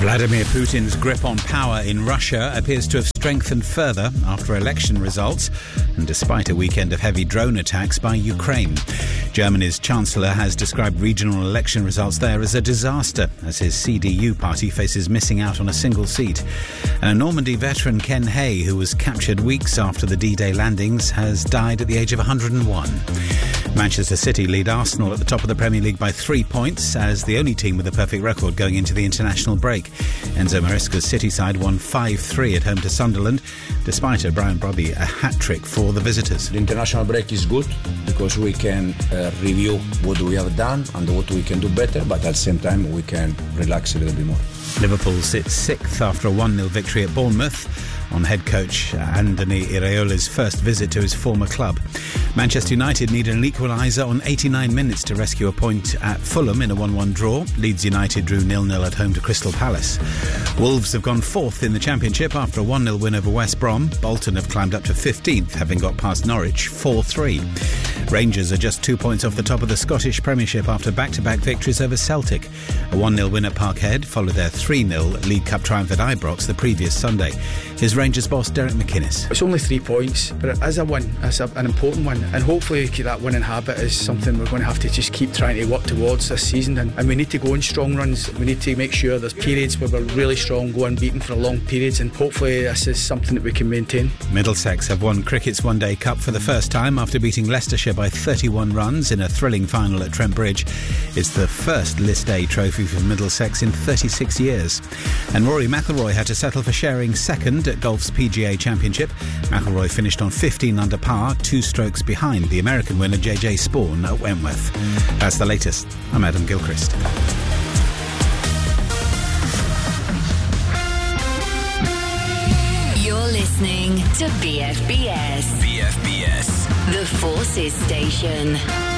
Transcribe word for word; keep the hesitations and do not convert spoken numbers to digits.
Vladimir Putin's grip on power in Russia appears to have strengthened further after election results and despite a weekend of heavy drone attacks by Ukraine. Germany's Chancellor has described regional election results there as a disaster as his C D U party faces missing out on a single seat. And a Normandy veteran, Ken Hay, who was captured weeks after the D-Day landings, has died at the age of one hundred and one. Manchester City lead Arsenal at the top of the Premier League by three points as the only team with a perfect record going into the international break. Enzo Maresca's City side won five three at home to Sunderland, despite Brian Brobby a hat-trick for the visitors. The international break is good because we can uh, review what we have done and what we can do better, but at the same time we can relax a little bit more. Liverpool sits sixth after a one nil victory at Bournemouth on head coach Andoni Iraola's first visit to his former club. Manchester United needed an equaliser on eighty-nine minutes to rescue a point at Fulham in a one one draw. Leeds United drew nil nil at home to Crystal Palace. Wolves have gone fourth in the Championship after a one nil win over West Brom. Bolton have climbed up to fifteenth, having got past Norwich four three. Rangers are just two points off the top of the Scottish Premiership after back-to-back victories over Celtic. A one nil win at Parkhead followed their three nil League Cup triumph at Ibrox the previous Sunday. Here's Rangers boss Derek McInnes. It's only three points, but it is a win. It's a, an important one, and hopefully that winning habit is something we're going to have to just keep trying to work towards this season. And, and we need to go in strong runs. We need to make sure there's periods where we're really strong, go unbeaten for long periods, and hopefully this is something that we can maintain. Middlesex have won cricket's One Day Cup for the first time after beating Leicestershire by thirty-one runs in a thrilling final at Trent Bridge. It's the first List A trophy for Middlesex in thirty-six years. And Rory McIlroy had to settle for sharing second at golf's P G A Championship. McIlroy finished on fifteen under par, two strokes behind the American winner J J Spawn at Wentworth. That's the latest. I'm Adam Gilchrist. You're listening to B F B S. B F B S. The Forces Station.